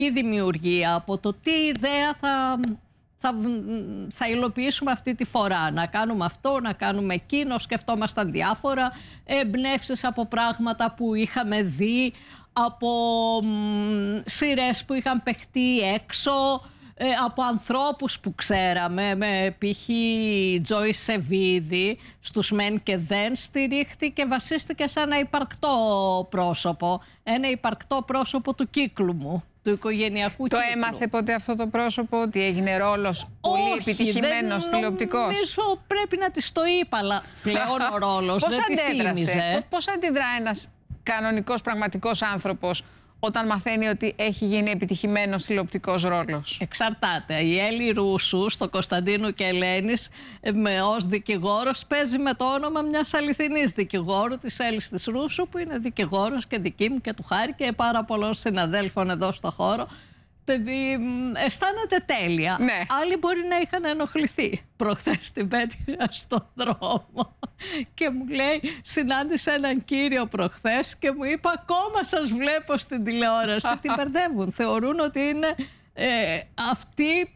η δημιουργία, από το τι ιδέα θα υλοποιήσουμε αυτή τη φορά. Να κάνουμε αυτό, να κάνουμε εκείνο, σκεφτόμασταν διάφορα εμπνεύσεις από πράγματα που είχαμε δει, από σειρές που είχαν παιχτεί έξω, από ανθρώπους που ξέραμε, με π.χ. Τζόι Σεβίδη, στους Μεν και Δεν, στηρίχθηκε, βασίστηκε σε ένα υπαρκτό πρόσωπο, ένα υπαρκτό πρόσωπο του κύκλου μου, του οικογενειακού κύκλου. Το έμαθε ποτέ αυτό το πρόσωπο ότι έγινε ρόλος πολύ επιτυχημένος τηλεοπτικός? Νομίζω πρέπει να της το είπα, αλλά πλέον ο ρόλος Πώς δεν τη αντέδρασε, θύμιζε. πώς αντιδρά ένας κανονικός πραγματικός άνθρωπος όταν μαθαίνει ότι έχει γίνει επιτυχημένος τηλεοπτικός ρόλος? Εξαρτάται. Η Έλλη Ρούσου στο Κωνσταντίνου και Ελένης ως δικηγόρος παίζει με το όνομα μιας αληθινής δικηγόρου, της Έλλης της Ρούσου, που είναι δικηγόρος και δική μου και του Χάρη και πάρα πολλών συναδέλφων εδώ στο χώρο. Αισθάνεται τέλεια. Ναι. Άλλοι μπορεί να είχαν ενοχληθεί. Προχθές την πέτυχα στον δρόμο και μου λέει, συνάντησα έναν κύριο προχθές και μου είπε, ακόμα σας βλέπω στην τηλεόραση. Την μπερδεύουν. Θεωρούν ότι είναι αυτή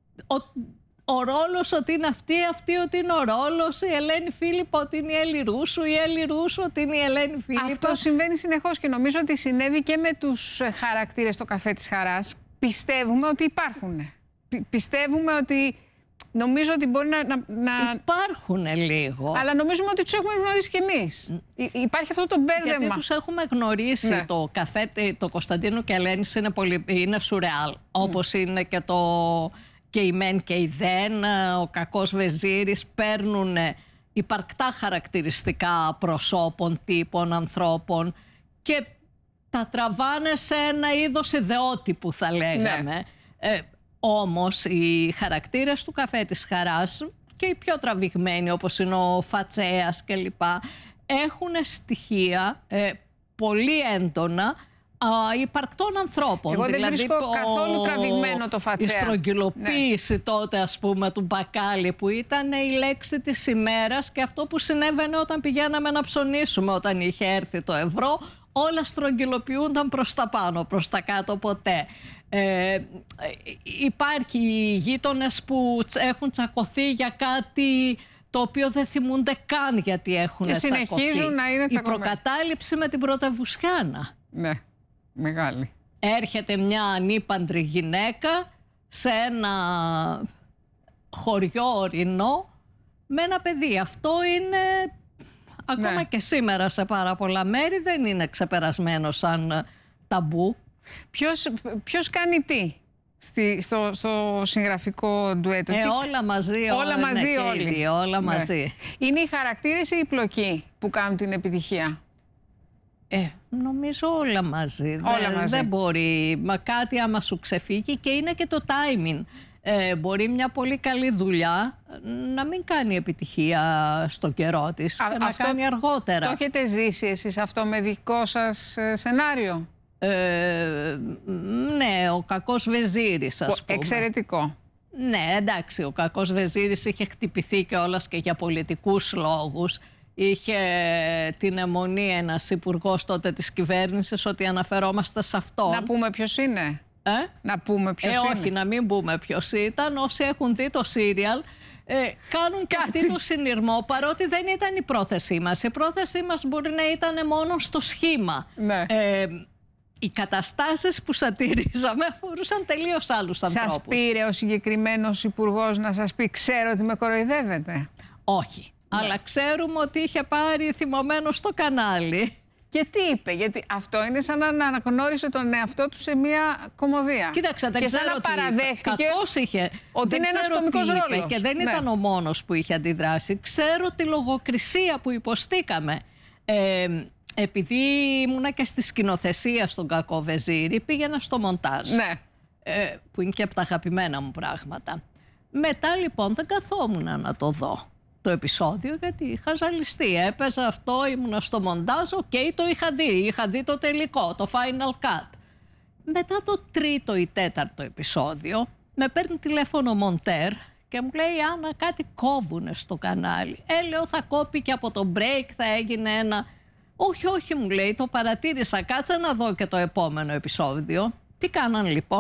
ο ρόλος, ότι είναι αυτή ότι είναι ο ρόλος, η Ελένη Φίλιππα ότι είναι η Έλλη Ρούσου, η Έλλη Ρούσου ότι είναι η Ελένη Φίλιππα. Αυτό συμβαίνει συνεχώς και νομίζω ότι συνέβη και με τους χαρακτήρες στο Καφέ της Χαράς. Πιστεύουμε ότι υπάρχουν. Πιστεύουμε ότι... Νομίζω ότι μπορεί να... Υπάρχουν λίγο. Αλλά νομίζουμε ότι τους έχουμε γνωρίσει κι εμείς. Υπάρχει αυτό το μπέρδεμα. Γιατί τους έχουμε γνωρίσει. Ναι. Το καφέ, το Κωνσταντίνου και Ελένης είναι σουρεάλ. Όπως είναι και οι Μεν και οι Δεν. Ο Κακός Βεζίρης παίρνουν υπαρκτά χαρακτηριστικά προσώπων, τύπων, ανθρώπων και τα τραβάνε σε ένα είδος ιδεότυπου, θα λέγαμε. Ναι. Όμως οι χαρακτήρες του Καφέ της Χαράς και οι πιο τραβηγμένοι, όπως είναι ο Φατσέας κλπ, έχουν στοιχεία πολύ έντονα υπαρκτών ανθρώπων. Εγώ δεν βρίσκω καθόλου τραβηγμένο το Φατσέα. Η στρογγυλοποίηση τότε, ας πούμε, του Μπακάλι, που ήταν η λέξη της ημέρας, και αυτό που συνέβαινε όταν πηγαίναμε να ψωνίσουμε, όταν είχε έρθει το ευρώ, όλα στρογγυλοποιούνταν προς τα πάνω, προς τα κάτω ποτέ. Υπάρχει γείτονες που έχουν τσακωθεί για κάτι το οποίο δεν θυμούνται καν γιατί έχουν τσακωθεί. Και συνεχίζουν να είναι τσακωμένοι. Η προκατάληψη με την Πρωτευουσιάνα. Ναι, μεγάλη. Έρχεται μια ανήπαντρη γυναίκα σε ένα χωριό ορεινό με ένα παιδί. Αυτό είναι... Ακόμα Ναι. και σήμερα σε πάρα πολλά μέρη δεν είναι ξεπερασμένο σαν ταμπού. Ποιος κάνει τι στο συγγραφικό ντουέτο? Όλα μαζί, όλα μαζί όλοι. Όλα μαζί. Ναι. Είναι οι χαρακτήρες ή οι πλοκοί που κάνουν την επιτυχία? Νομίζω όλα μαζί. Όλα μαζί. Δεν μπορεί. Μα κάτι άμα σου ξεφύγει, και είναι και το timing. Μπορεί μια πολύ καλή δουλειά να μην κάνει επιτυχία στον καιρό της και να κάνει αργότερα. Το έχετε ζήσει εσείς αυτό με δικό σας σενάριο? Ναι, ο Κακός Βεζίρης, ας πούμε. Εξαιρετικό. Ναι, εντάξει, ο Κακός Βεζίρης είχε χτυπηθεί κιόλας και για πολιτικούς λόγους. Είχε την αιμονή ένας υπουργός τότε της κυβέρνησης ότι αναφερόμαστε σε αυτόν. Να πούμε ποιος είναι? Να πούμε ποιος είναι? Όχι, να μην πούμε ποιος ήταν. Όσοι έχουν δει το σύριαλ κάνουν και αυτοί το συνειρμό, παρότι δεν ήταν η πρόθεσή μας. Η πρόθεσή μας μπορεί να ήταν μόνο στο σχήμα. Ναι. Οι καταστάσεις που σατυρίζαμε αφορούσαν τελείως άλλους ανθρώπους. Σας πήρε ο συγκεκριμένος υπουργός να σας πει, ξέρω ότι με κοροϊδεύετε? Όχι. Ναι. Αλλά ξέρουμε ότι είχε πάρει θυμωμένο στο κανάλι. Και τι είπε? Γιατί αυτό είναι σαν να αναγνώρισε τον εαυτό του σε μια κομμωδία. Κοίταξε, δεν και ξέρω σαν να παραδέχτηκε ότι είναι ένας κωμικός ρόλος. Και δεν ήταν ο μόνος που είχε αντιδράσει. Ξέρω τη λογοκρισία που υποστήκαμε. Επειδή ήμουνα και στη σκηνοθεσία στον Κακό Βεζίρη, πήγαινα στο μοντάζ. Ναι. Που είναι και από τα αγαπημένα μου πράγματα. Μετά λοιπόν δεν καθόμουν να το δω το επεισόδιο, γιατί είχα ζαλιστεί. Έπαιζα αυτό, ήμουνα στο μοντάζ, το είχα δει. Είχα δει το τελικό, το final cut. Μετά το τρίτο ή τέταρτο επεισόδιο, με παίρνει τηλέφωνο μοντέρ και μου λέει, Άννα, κάτι κόβουνε στο κανάλι. Λέω, θα κόπηκε από το break, θα έγινε ένα... Όχι, μου λέει, το παρατήρησα, κάτσε να δω και το επόμενο επεισόδιο. Τι κάναν λοιπόν?